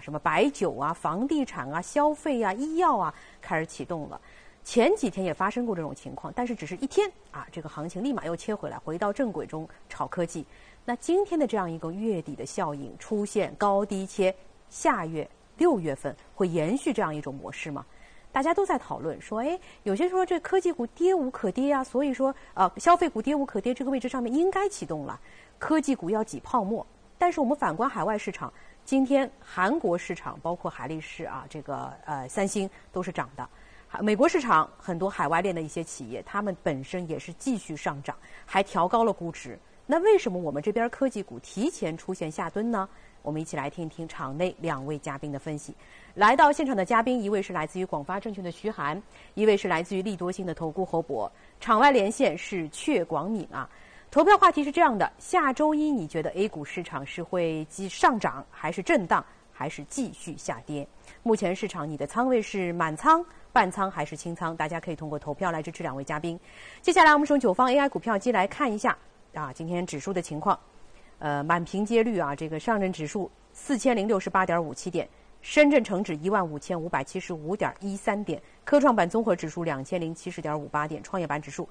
什么白酒啊、房地产啊、消费啊、医药啊开始启动了。前几天也发生过这种情况，但是只是一天啊，这个行情立马又切回来，回到正轨中炒科技。那今天的这样一个月底的效应出现高低切，下月6月份会延续这样一种模式吗？大家都在讨论说，有些说这科技股跌无可跌啊，所以说消费股跌无可跌，这个位置上面应该启动了，科技股要挤泡沫。但是我们反观海外市场，今天韩国市场包括海力士啊，这个三星都是涨的。美国市场很多海外链的一些企业，他们本身也是继续上涨，还调高了估值。那为什么我们这边科技股提前出现下蹲呢？我们一起来听一听场内2位嘉宾的分析。来到现场的嘉宾，一位是来自于广发证券的徐涵，一位是来自于利多星的投顾侯博。场外连线是阙广敏啊。投票话题是这样的：下周一你觉得 A 股市场是会上涨，还是震荡，还是继续下跌？目前市场你的仓位是满仓、半仓还是清仓？大家可以通过投票来支持2位嘉宾。接下来我们从9方 AI 股票机来看一下啊，今天指数的情况。满屏接率啊，这个上证指数4068.57点，深圳成指15575.13点，科创板综合指数2070.58点，创业板指数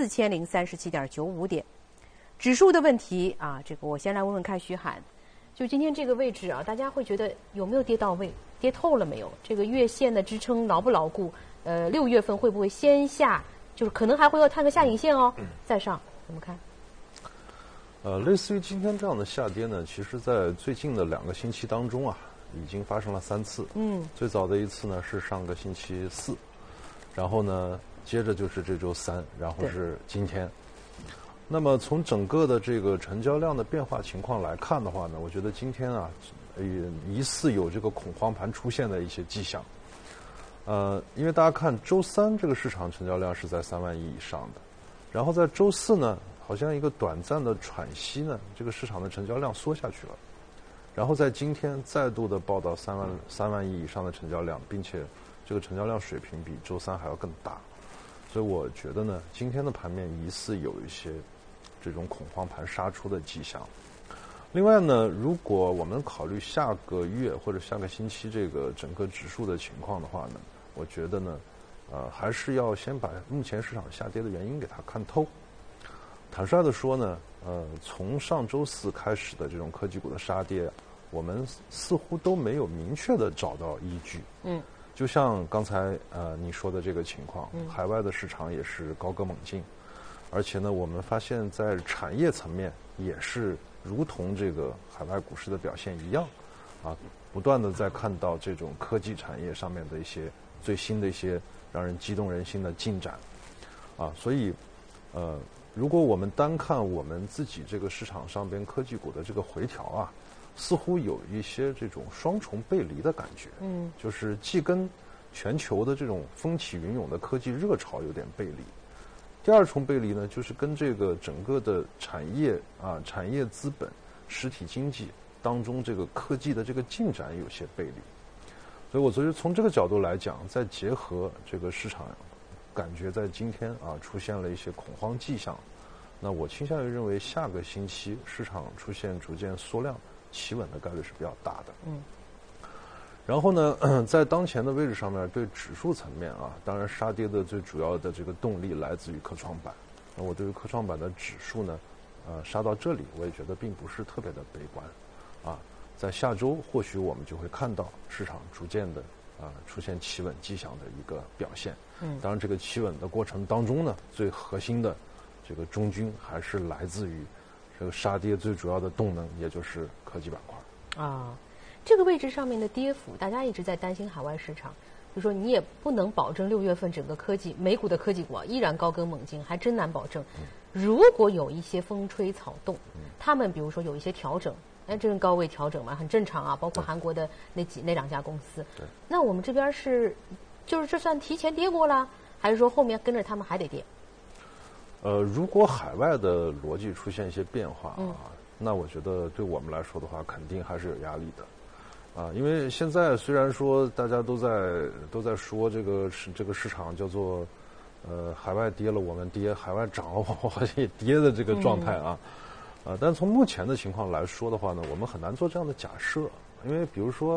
4037.95点。指数的问题啊，这个我先来问问看徐涵，就今天这个位置啊，大家会觉得有没有跌到位，跌透了没有？这个月线的支撑牢不牢固？6月份会不会先下，就是可能还会要探个下影线哦，再上，怎么看？ 类似于今天这样的下跌呢，其实在最近的2个星期当中啊，已经发生了3次。最早的一次呢是上个星期4，然后呢接着就是这周3，然后是今天。那么从整个的这个成交量的变化情况来看的话呢，我觉得今天啊，疑似有这个恐慌盘出现的一些迹象。因为大家看周3这个市场成交量是在3万亿以上的，然后在周4呢，好像一个短暂的喘息呢，这个市场的成交量缩下去了，然后在今天再度的报道3万亿以上的成交量，并且这个成交量水平比周3还要更大，所以我觉得呢，今天的盘面疑似有一些这种恐慌盘杀出的迹象。另外呢，如果我们考虑下个月或者下个星期这个整个指数的情况的话呢，我觉得呢，还是要先把目前市场下跌的原因给它看透。坦率的说呢，从上周4开始的这种科技股的杀跌，我们似乎都没有明确的找到依据。就像刚才你说的这个情况，海外的市场也是高歌猛进，而且呢，我们发现在产业层面也是如同这个海外股市的表现一样，不断的在看到这种科技产业上面的一些最新的一些让人激动人心的进展，所以如果我们单看我们自己这个市场上边科技股的这个回调啊，似乎有一些这种双重背离的感觉。就是既跟全球的这种风起云涌的科技热潮有点背离，第二重背离呢，就是跟这个整个的产业资本、实体经济当中这个科技的这个进展有些背离。所以我觉得从这个角度来讲，再结合这个市场感觉在今天出现了一些恐慌迹象，那我倾向于认为下个星期市场出现逐渐缩量企稳的概率是比较大的。然后呢，在当前的位置上面，对指数层面当然杀跌的最主要的这个动力来自于科创板。那我对于科创板的指数呢，杀到这里，我也觉得并不是特别的悲观。在下周或许我们就会看到市场逐渐的出现企稳迹象的一个表现。当然这个企稳的过程当中呢，最核心的这个中军还是来自于这个杀跌最主要的动能，也就是科技板块。 这个位置上面的跌幅，大家一直在担心海外市场，就说你也不能保证6月份整个美股的科技股依然高歌猛进，还真难保证。如果有一些风吹草动，他们比如说有一些调整，这是高位调整嘛，很正常啊。包括韩国的那2家公司，那我们这边就是这算提前跌过了，还是说后面跟着他们还得跌？ 如果海外的逻辑出现一些变化那我觉得对我们来说的话，肯定还是有压力的。因为现在虽然说大家都在说这个市场叫做海外跌了我们跌，海外涨了我好像也跌的这个状态但从目前的情况来说的话呢，我们很难做这样的假设，因为比如说